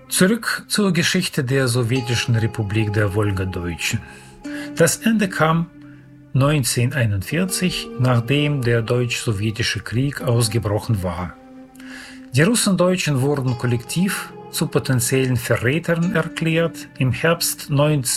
Zurück zur Geschichte der Sowjetischen Republik der Wolgadeutschen. Das Ende kam 1941, nachdem der Deutsch-Sowjetische Krieg ausgebrochen war. Die Russendeutschen wurden kollektiv zu potenziellen Verrätern erklärt. Im Herbst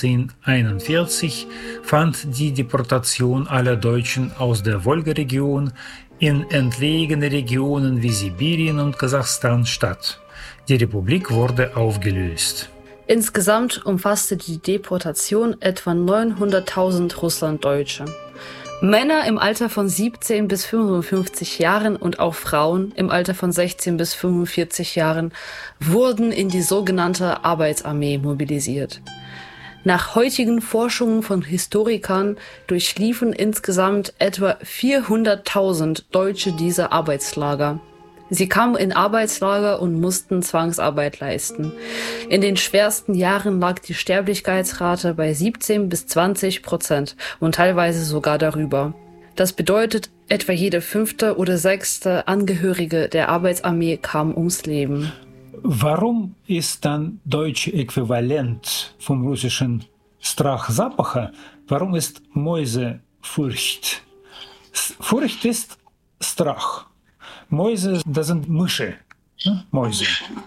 1941 fand die Deportation aller Deutschen aus der Wolgaregion in entlegene Regionen wie Sibirien und Kasachstan statt. Die Republik wurde aufgelöst. Insgesamt umfasste die Deportation etwa 900.000 Russlanddeutsche. Männer im Alter von 17 bis 55 Jahren und auch Frauen im Alter von 16 bis 45 Jahren wurden in die sogenannte Arbeitsarmee mobilisiert. Nach heutigen Forschungen von Historikern durchliefen insgesamt etwa 400.000 Deutsche diese Arbeitslager. Sie kamen in Arbeitslager und mussten Zwangsarbeit leisten. In den schwersten Jahren lag die Sterblichkeitsrate bei 17 bis 20% und teilweise sogar darüber. Das bedeutet, etwa jede 5. oder 6. Angehörige der Arbeitsarmee kam ums Leben. Warum ist dann deutsche Äquivalent vom russischen Strach Zapacha? Warum ist Mäuse Furcht? Furcht ist Strach. Mäuse, das sind Mische. Mäuse.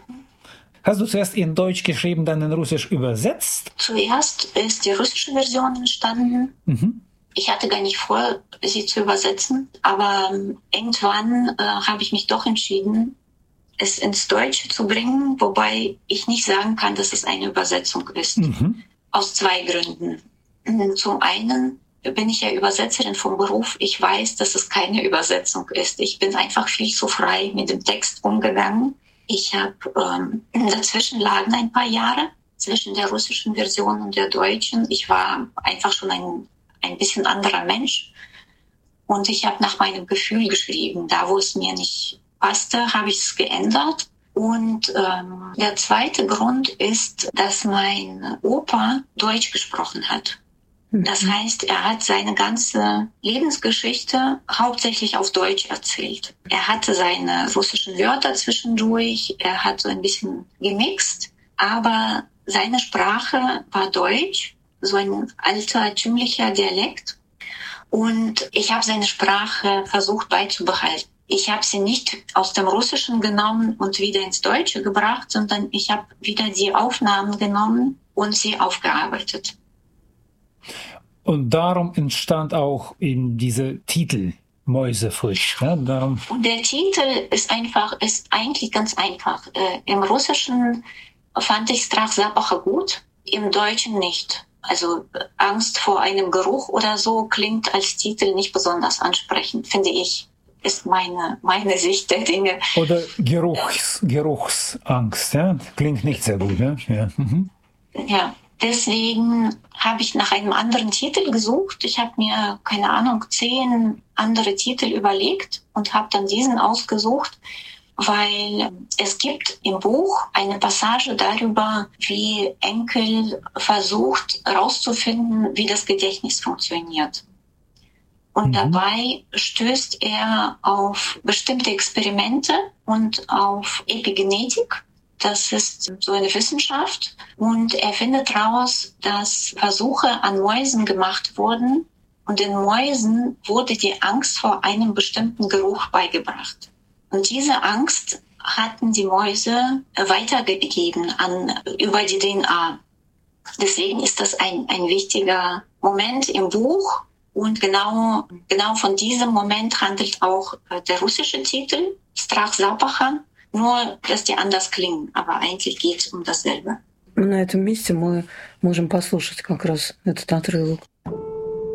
Hast du zuerst in Deutsch geschrieben, dann in Russisch übersetzt? Zuerst ist die russische Version entstanden. Ich hatte gar nicht vor, sie zu übersetzen, aber irgendwann habe ich mich doch entschieden, es ins Deutsche zu bringen, wobei ich nicht sagen kann, dass es eine Übersetzung ist. Aus 2 Gründen. Zum einen bin ich ja Übersetzerin vom Beruf. Ich weiß, dass es keine Übersetzung ist. Ich bin einfach viel zu frei mit dem Text umgegangen. Ich habe dazwischen lagen ein paar Jahre zwischen der russischen Version und der deutschen. Ich war einfach schon ein bisschen anderer Mensch. Und ich habe nach meinem Gefühl geschrieben. Da, wo es mir nicht passte, habe ich es geändert. Und der zweite Grund ist, dass mein Opa Deutsch gesprochen hat. Das heißt, er hat seine ganze Lebensgeschichte hauptsächlich auf Deutsch erzählt. Er hatte seine russischen Wörter zwischendurch, er hat so ein bisschen gemixt, aber seine Sprache war Deutsch, so ein altertümlicher Dialekt. Und ich habe seine Sprache versucht beizubehalten. Ich habe sie nicht aus dem Russischen genommen und wieder ins Deutsche gebracht, sondern ich habe wieder die Aufnahmen genommen und sie aufgearbeitet. Und darum entstand auch in diese Titel Mäusefurcht. Ja, darum. Und der Titel ist eigentlich ganz einfach. Im Russischen fand ich Strach Zapacha gut, im Deutschen nicht. Also Angst vor einem Geruch oder so klingt als Titel nicht besonders ansprechend, finde ich. Ist meine Sicht der Dinge. Oder Geruchsangst, ja? Klingt nicht sehr gut, ja? Ja. Deswegen habe ich nach einem anderen Titel gesucht. Ich habe mir, 10 andere Titel überlegt und habe dann diesen ausgesucht, weil es gibt im Buch eine Passage darüber, wie Enkel versucht herauszufinden, wie das Gedächtnis funktioniert. Und dabei stößt er auf bestimmte Experimente und auf Epigenetik. Das ist so eine Wissenschaft. Und er findet heraus, dass Versuche an Mäusen gemacht wurden. Und den Mäusen wurde die Angst vor einem bestimmten Geruch beigebracht. Und diese Angst hatten die Mäuse weitergegeben über die DNA. Deswegen ist das ein wichtiger Moment im Buch. Und genau von diesem Moment handelt auch der russische Titel, Strach Zapacha. Nur, dass die anders klingen, aber eigentlich geht es um dasselbe. На этом месте мы можем послушать как раз этот отрывок.